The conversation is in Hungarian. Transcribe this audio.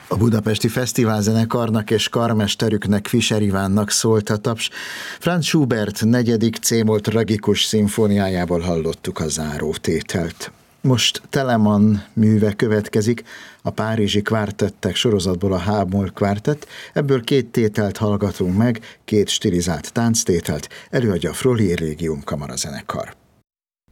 A Budapesti Fesztiválzenekarnak és karmesterüknek, Fischer Ivánnak szólt a taps. Franz Schubert 4. C-moll tragikus szimfóniájából hallottuk a zárótételt. Most Telemann műve következik, a párizsi kvártettek sorozatból a H-moll kvártett, ebből 2 tételt hallgatunk meg, 2 stilizált tánctételt, előadja a Frolier Régium kamarazenekar.